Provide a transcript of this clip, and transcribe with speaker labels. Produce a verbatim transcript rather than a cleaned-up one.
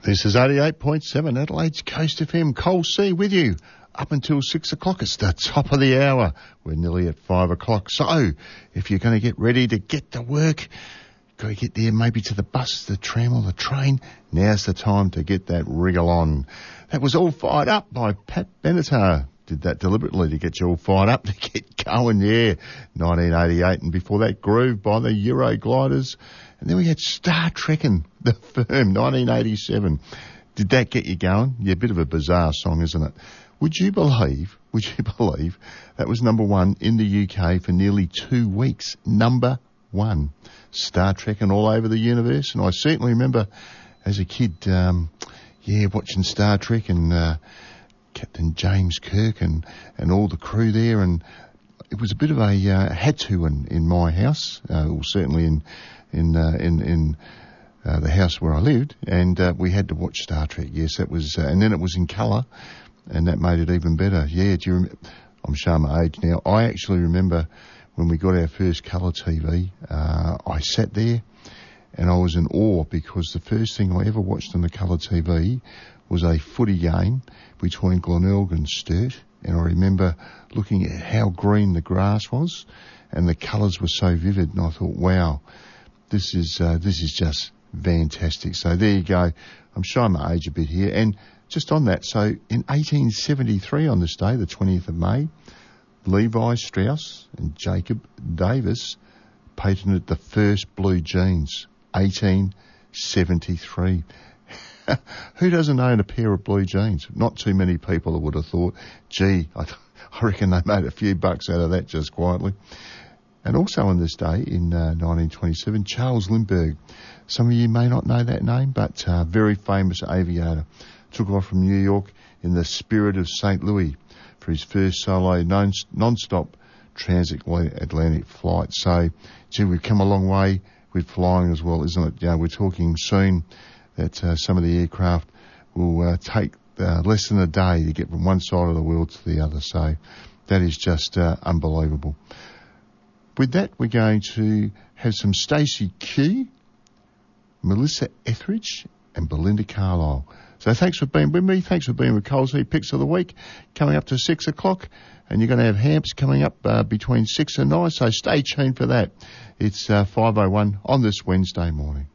Speaker 1: This is eighty-eight point seven Adelaide's Coast F M. Cole C with you up until six o'clock. It's the top of the hour. We're nearly at five o'clock. So if you're going to get ready to get to work, got to get there maybe to the bus, the tram or the train, now's the time to get that wriggle on. That was All Fired Up by Pat Benatar. Did that deliberately to get you all fired up, to get going, yeah. nineteen eighty-eight, and before that, Groove by the Eurogliders. And then we had Star Trekkin', The Firm, nineteen eighty-seven. Did that get you going? Yeah, a bit of a bizarre song, isn't it? Would you believe, would you believe, that was number one in the U K for nearly two weeks. Number one. Star Trekkin' all over the universe. And I certainly remember as a kid, um, yeah, watching Star Trek and, uh, Captain James Kirk and, and all the crew there, and it was a bit of a uh, had to in, in my house, uh, or certainly in in uh, in in uh, the house where I lived, and uh, we had to watch Star Trek. Yes, that was, uh, and then it was in colour, and that made it even better. Yeah, do you? Rem- I'm showing my age now. I actually remember when we got our first colour T V. Uh, I sat there, and I was in awe because the first thing I ever watched on the colour T V was a footy game between Glenelg and Sturt, and I remember looking at how green the grass was, and the colours were so vivid, and I thought, wow, this is uh, this is just fantastic. So there you go. I'm showing my age a bit here, and just on that, so in eighteen seventy-three on this day, the twentieth of May, Levi Strauss and Jacob Davis patented the first blue jeans, eighteen seventy-three. Who doesn't own a pair of blue jeans? Not too many people, I would have thought. Gee, I, I reckon they made a few bucks out of that just quietly. And also on this day in uh, nineteen twenty-seven, Charles Lindbergh. Some of you may not know that name, but uh, very famous aviator. Took off from New York in the Spirit of Saint Louis for his first solo non- non-stop transatlantic flight. So, gee, we've come a long way with flying as well, isn't it? Yeah, we're talking soon that uh, some of the aircraft will uh, take uh, less than a day to get from one side of the world to the other. So that is just uh, unbelievable. With that, we're going to have some Stacey Q, Melissa Etheridge, and Belinda Carlisle. So thanks for being with me. Thanks for being with Coles Heat Picks of the Week. Coming up to six o'clock, and you're going to have Hamps coming up uh, between six and nine, so stay tuned for that. It's uh, five oh one on this Wednesday morning.